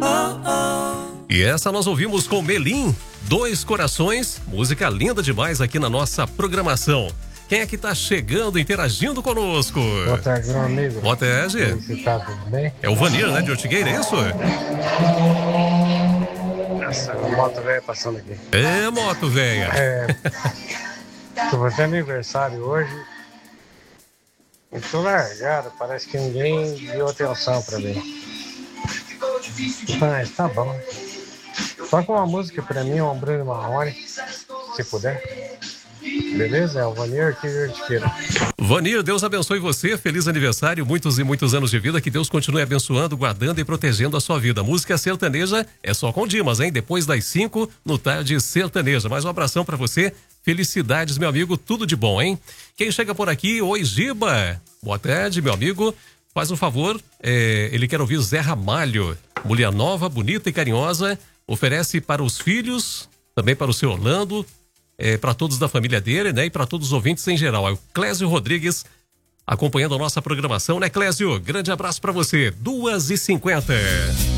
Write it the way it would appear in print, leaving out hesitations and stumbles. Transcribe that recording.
E essa nós ouvimos com Melim, Dois Corações, música linda demais aqui na nossa programação. Quem é que tá chegando, interagindo conosco? Boa tarde, meu amigo. Boa tarde. Você tá tudo bem? É o Vanir, né, de Ortigueira, é isso? Nossa, a moto velha passando aqui. É, moto velha. Tô fazendo aniversário hoje. Eu tô largado, parece que ninguém deu atenção pra mim. Mas tá bom. Toca uma música pra mim, um Bruno Marrone, se puder. Beleza? É o Vanir aqui de Ortigueira. Vanir, Deus abençoe você, feliz aniversário, muitos e muitos anos de vida, que Deus continue abençoando, guardando e protegendo a sua vida. Música sertaneja é só com Dimas, hein? Depois das 5, no Tarde Sertaneja. Mais um abração pra você, felicidades, meu amigo, tudo de bom, hein? Quem chega por aqui, oi Giba, boa tarde, meu amigo, faz um favor, ele quer ouvir Zé Ramalho, mulher nova, bonita e carinhosa, oferece para os filhos, também para o seu Orlando, para todos da família dele, né? E para todos os ouvintes em geral. É o Clésio Rodrigues acompanhando a nossa programação, né, Clésio? Grande abraço para você. 2h50.